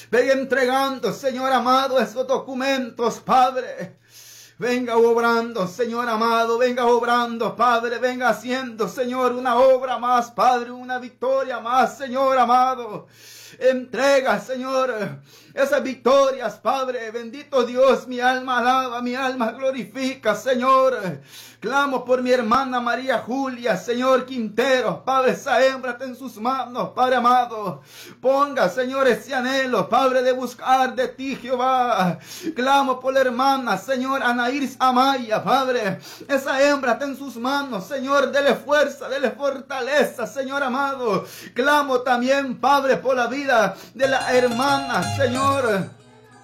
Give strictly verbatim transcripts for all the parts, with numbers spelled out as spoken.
Venga entregando, Señor amado, esos documentos, Padre. Venga obrando, Señor amado, venga obrando, Padre, venga haciendo, Señor, una obra más, Padre, una victoria más, Señor amado. Entrega, Señor, esas victorias, Padre, bendito Dios, mi alma alaba, mi alma glorifica, Señor. Clamo por mi hermana María Julia, Señor Quintero, Padre, esa hembra está en sus manos, Padre amado. Ponga, Señor, ese anhelo, Padre, de buscar de ti, Jehová. Clamo por la hermana, Señor, Anaíris Amaya, Padre. Esa hembra está en sus manos, Señor, dele fuerza, dele fortaleza, Señor amado. Clamo también, Padre, por la vida de la hermana, Señor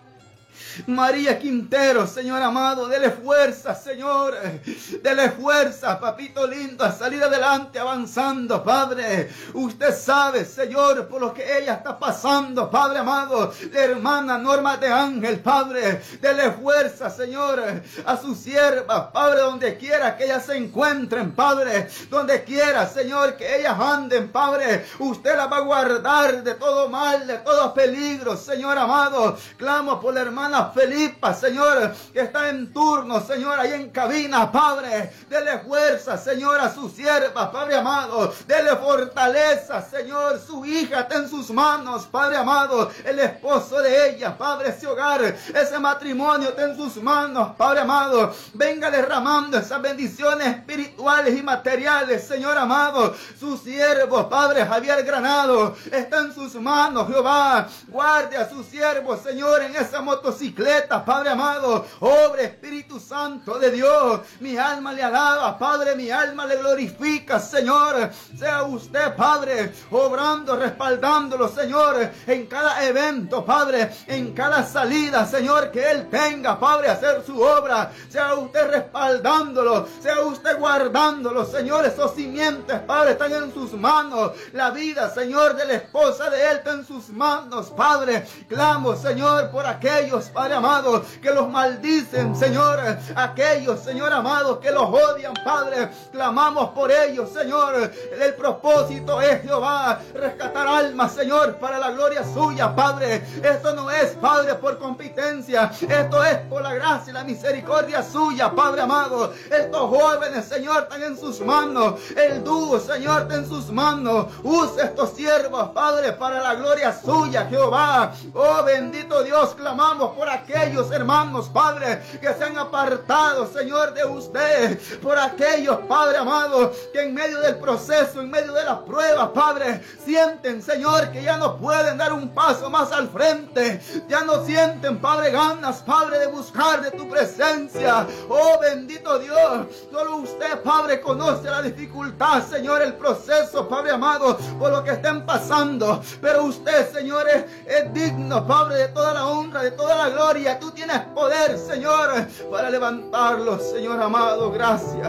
María Quintero, Señor amado, dele fuerza, Señor, dele fuerza, papito lindo, a salir adelante, avanzando, Padre. Usted sabe, Señor, por lo que ella está pasando, Padre amado, la hermana Norma de Ángel, Padre, dele fuerza, Señor, a su sierva, Padre, donde quiera que ellas se encuentren, Padre, donde quiera, Señor, que ellas anden, Padre, usted la va a guardar de todo mal, de todo peligro, Señor amado. Clamo por la hermana Felipa, Señor, que está en turno, Señor, ahí en cabina, Padre. Dele fuerza, Señor, a su sierva, Padre amado. Dele fortaleza, Señor. Su hija está en sus manos, Padre amado. El esposo de ella, Padre, ese hogar, ese matrimonio está en sus manos, Padre amado. Venga derramando esas bendiciones espirituales y materiales, Señor amado. Su siervo, Padre Javier Granado, está en sus manos, Jehová. Guarde a su siervo, Señor, en esa motocicleta, Padre amado. Obre, Espíritu Santo de Dios. Mi alma le alaba, Padre, mi alma le glorifica, Señor. Sea usted, Padre, obrando, respaldándolo, Señor, en cada evento, Padre, en cada salida, Señor, que Él tenga, Padre, a hacer su obra. Sea usted respaldándolo, sea usted guardándolo, Señor. Esos simientes, Padre, están en sus manos. La vida, Señor, de la esposa de Él está en sus manos, Padre. Clamo, Señor, por aquellos, Padre amado, que los maldicen, Señor. Aquellos, Señor amado, que los odian, Padre. Clamamos por ellos, Señor. El propósito es, Jehová, rescatar almas, Señor, para la gloria suya, Padre. Esto no es, Padre, por competencia. Esto es por la gracia y la misericordia suya, Padre amado. Estos jóvenes, Señor, están en sus manos. El dúo, Señor, está en sus manos. Use estos siervos, Padre, para la gloria suya, Jehová. Oh, bendito Dios, clamamos por aquellos hermanos, Padre, que se han apartado, Señor, de usted. Por aquellos, Padre amado, que en medio del proceso, en medio de las pruebas, Padre, sienten, Señor, que ya no pueden dar un paso más al frente. Ya no sienten, Padre, ganas, Padre, de buscar de tu presencia. Oh, bendito Dios, solo usted, Padre, conoce la dificultad, Señor, el proceso, Padre amado, por lo que estén pasando. Pero usted, Señor, es, es digno, Padre, de toda la honra, de toda la gloria. Tú tienes poder, Señor, para levantarlos, Señor amado. Gracias.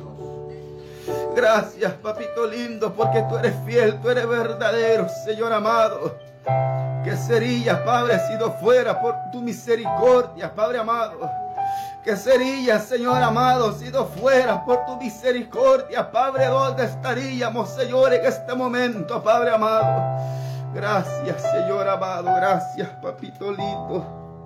Gracias, papito lindo, porque tú eres fiel, tú eres verdadero, Señor amado. ¿Qué sería, Padre, si no fuera por tu misericordia, Padre amado? ¿Qué sería, Señor amado, si no fuera por tu misericordia, Padre? ¿Dónde estaríamos, Señor, en este momento, Padre amado? Gracias, Señor amado, gracias, papito lindo.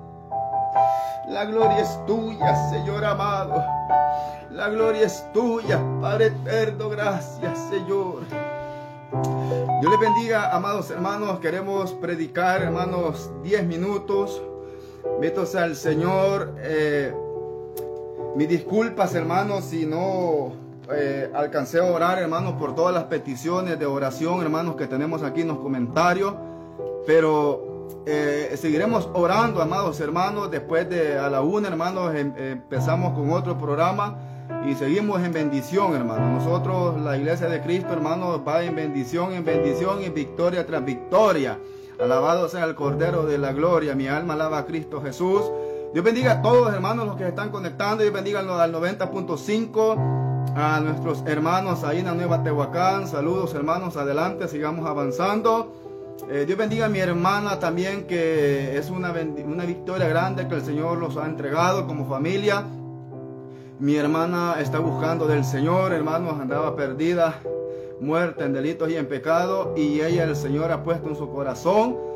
La gloria es tuya, Señor amado. La gloria es tuya, Padre eterno, gracias, Señor. Dios les bendiga, amados hermanos. Queremos predicar, hermanos, diez minutos. Betos al Señor. Eh, mis disculpas, hermanos, si no eh, alcancé a orar, hermanos, por todas las peticiones de oración, hermanos, que tenemos aquí en los comentarios. Pero Eh, seguiremos orando, amados hermanos. Después de a la una, hermanos, em, empezamos con otro programa y seguimos en bendición, hermanos. Nosotros, la Iglesia de Cristo, hermanos, va en bendición, en bendición y victoria tras victoria. Alabado sea el Cordero de la Gloria. Mi alma alaba a Cristo Jesús. Dios bendiga a todos, hermanos, los que están conectando. Dios bendiga al noventa punto cinco, a nuestros hermanos ahí en la Nueva Tehuacán. Saludos, hermanos, adelante, sigamos avanzando. Eh, Dios bendiga a mi hermana también, que es una, una victoria grande que el Señor los ha entregado como familia. Mi hermana está buscando del Señor, hermanos, andaba perdida, muerta en delitos y en pecado, y ella, el Señor, ha puesto en su corazón